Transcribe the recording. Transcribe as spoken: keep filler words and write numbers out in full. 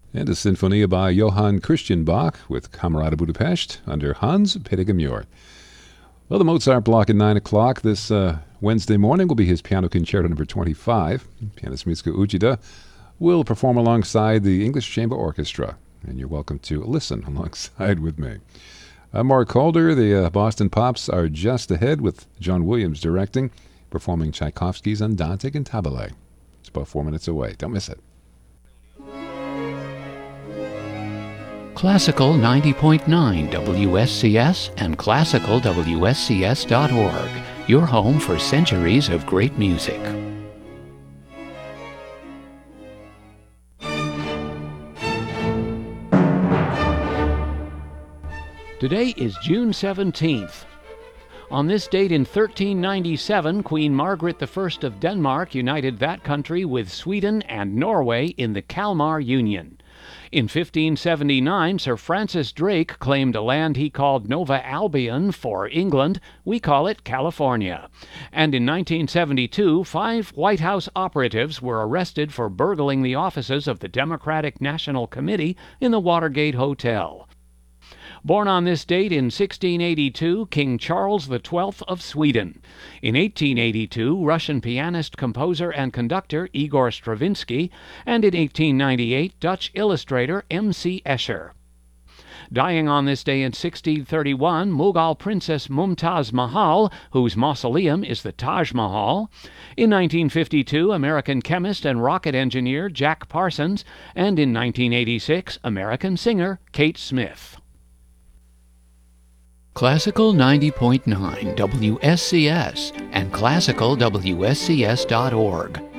And a Sinfonia by Johann Christian Bach with Camerata Budapest under Hans Peter Muir. Well, the Mozart block at nine o'clock this uh, Wednesday morning will be his Piano Concerto number twenty-five. Pianist Mitsuko Uchida will perform alongside the English Chamber Orchestra, and you're welcome to listen alongside with me. I'm Mark Calder. The uh, Boston Pops are just ahead with John Williams directing, performing Tchaikovsky's Andante Cantabile. It's about four minutes away. Don't miss it. Classical ninety point nine W S C S and classical W S C S dot org, your home for centuries of great music. Today is June seventeenth. On this date in thirteen ninety-seven, Queen Margaret the First of Denmark united that country with Sweden and Norway in the Kalmar Union. In fifteen seventy-nine, Sir Francis Drake claimed a land he called Nova Albion for England. We call it California. And in nineteen seventy-two, five White House operatives were arrested for burgling the offices of the Democratic National Committee in the Watergate Hotel. Born on this date in sixteen eighty-two, King Charles the Twelfth of Sweden. In eighteen eighty-two, Russian pianist, composer, and conductor Igor Stravinsky. And in eighteen ninety-eight, Dutch illustrator M C Escher. Dying on this day in sixteen thirty-one, Mughal Princess Mumtaz Mahal, whose mausoleum is the Taj Mahal. In nineteen fifty-two, American chemist and rocket engineer Jack Parsons. And in nineteen eighty-six, American singer Kate Smith. Classical ninety point nine W S C S and classical W S C S dot org,